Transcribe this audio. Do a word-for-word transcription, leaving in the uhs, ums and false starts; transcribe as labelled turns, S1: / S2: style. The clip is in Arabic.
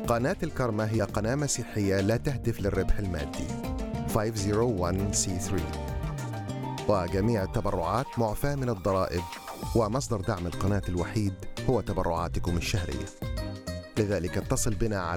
S1: قناة الكرمة هي قناة مسيحية لا تهدف للربح المادي خمسمائة وواحد سي ثلاثة، وجميع التبرعات معفاة من الضرائب، ومصدر دعم القناة الوحيد هو تبرعاتكم الشهرية. لذلك اتصل بنا على